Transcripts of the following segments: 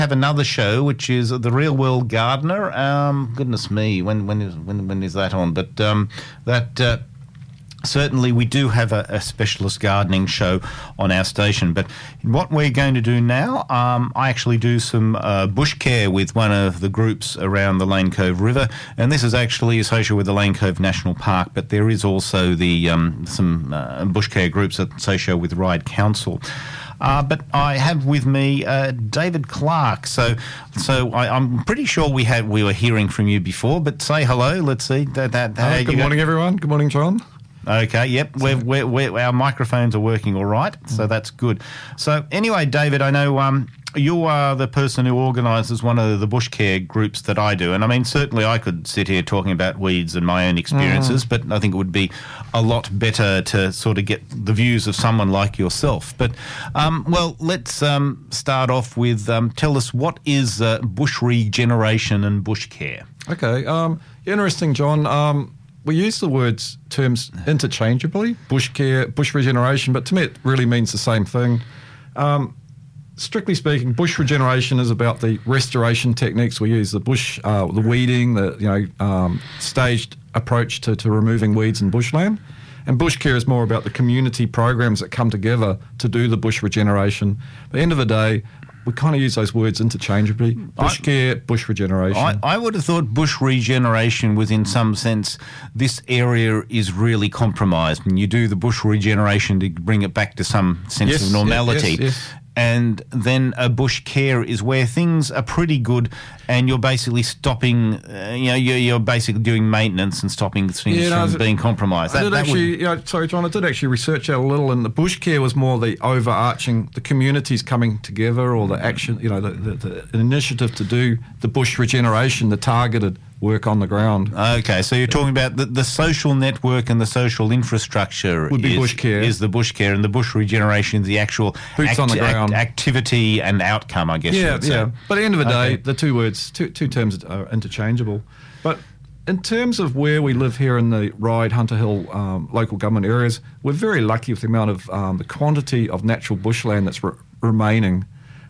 have another show, which is The Real World Gardener. Goodness me, when is that on? But certainly we do have a specialist gardening show on our station. But what we're going to do now, I actually do some bush care with one of the groups around the Lane Cove River, and this is actually associated with the Lane Cove National Park, but there is also the some bush care groups associated with Ryde Council. But I have with me David Clark. So I'm pretty sure we were hearing from you before. But say hello. Let's see. Good morning, everyone. Good morning, John. Okay. Yep. Our microphones are working all right, so that's good. So anyway, David, I know you are the person who organises one of the bush care groups that I do, and I mean certainly I could sit here talking about weeds and my own experiences, but I think it would be a lot better to sort of get the views of someone like yourself. But well, let's start off with tell us what is bush regeneration and bush care. Okay. Interesting, John. We use the terms interchangeably, bush care, bush regeneration, but to me it really means the same thing. Strictly speaking, bush regeneration is about the restoration techniques we use, the weeding, the staged approach to removing weeds in bushland. And bush care is more about the community programs that come together to do the bush regeneration. At the end of the day, we kind of use those words interchangeably. Bush care, bush regeneration. I would have thought bush regeneration was, in some sense, this area is really compromised, and you do the bush regeneration to bring it back to some sense of normality. Yes. And then a bush care is where things are pretty good, and you're basically stopping. You're basically doing maintenance and stopping things from being compromised. Sorry, John. I did actually research out a little, and the bush care was more the overarching, the communities coming together, or the action. The initiative to do the bush regeneration, the targeted work on the ground. Okay, so you're talking about the social network and the social infrastructure would be bush care. Is the bush care, and the bush regeneration is the actual boots on the ground activity and outcome, I guess. Yeah. But at the end of the day, the two terms are interchangeable. But in terms of where we live here in the Ryde, Hunter Hill local government areas, we're very lucky with the amount of the quantity of natural bushland that's remaining.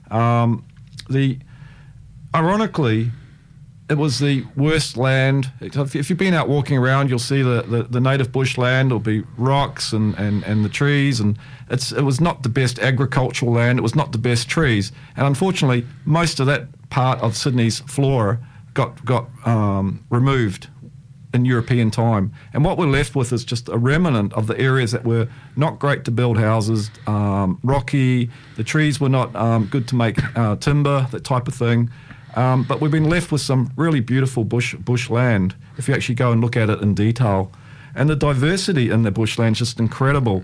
Ironically, it was the worst land. If you've been out walking around, you'll see the native bushland. It'll be rocks and the trees, and it was not the best agricultural land. It was not the best trees, and unfortunately, most of that part of Sydney's flora got removed in European time. And what we're left with is just a remnant of the areas that were not great to build houses, rocky. The trees were not good to make timber, that type of thing. But we've been left with some really beautiful bushland if you actually go and look at it in detail. And the diversity in the bushland is just incredible.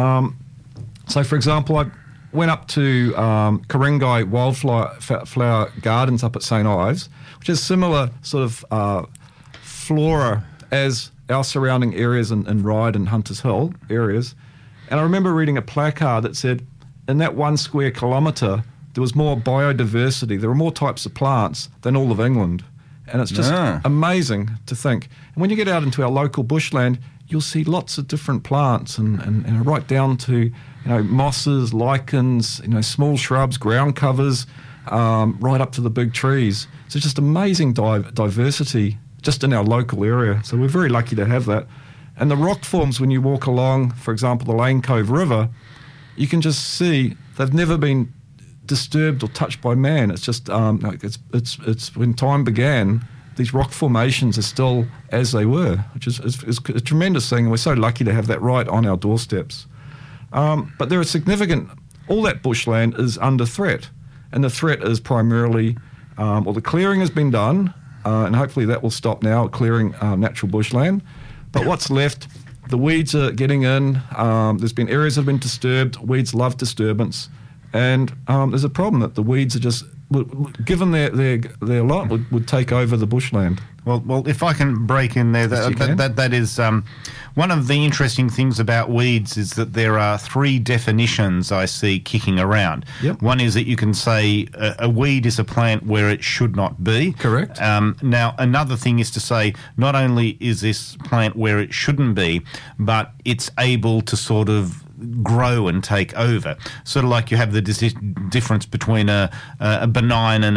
So, for example, I went up to Ku-ring-gai Wildflower Gardens up at St Ives, which is similar sort of flora as our surrounding areas in Ryde and Hunters Hill areas. And I remember reading a placard that said, in that 1 square kilometre, there was more biodiversity. There were more types of plants than all of England. And it's just amazing to think. And when you get out into our local bushland, you'll see lots of different plants and right down to mosses, lichens, small shrubs, ground covers, right up to the big trees. So just amazing diversity just in our local area. So we're very lucky to have that. And the rock forms, when you walk along, for example, the Lane Cove River, you can just see they've never been disturbed or touched by man. It's just it's when time began, these rock formations are still as they were, which is a tremendous thing, and we're so lucky to have that right on our doorsteps. But there are significant, all that bushland is under threat, and the threat is primarily, the clearing has been done, and hopefully that will stop now, clearing natural bushland. But what's left, the weeds are getting in, there's been areas that have been disturbed, weeds love disturbance, and there's a problem that the weeds are just, given their lot, would take over the bushland. Well, if I can break in there, that is one of the interesting things about weeds is that there are 3 definitions I see kicking around. Yep. One is that you can say a weed is a plant where it should not be. Correct. Now, another thing is to say not only is this plant where it shouldn't be, but it's able to sort of grow and take over. Sort of like you have the difference between a benign and